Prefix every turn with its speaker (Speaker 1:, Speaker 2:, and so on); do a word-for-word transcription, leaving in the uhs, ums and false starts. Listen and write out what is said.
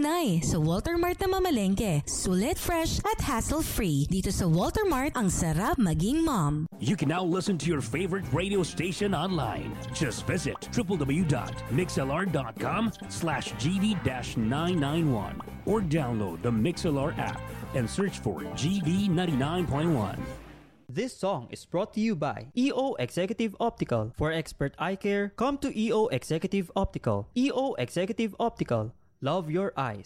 Speaker 1: Tunay sa Walter Mart na mamalengke. Sulit, fresh at hassle-free. Dito sa Walter Mart, ang sarap maging mom.
Speaker 2: You can now listen to your favorite radio station online. Just visit w w w dot mixlr dot com slash g v nine nine one or download the MixLR app and search for G V ninety-nine point one.
Speaker 3: This song is brought to you by E O Executive Optical. For expert eye care, come to E O Executive Optical. E O Executive Optical. Love your eyes.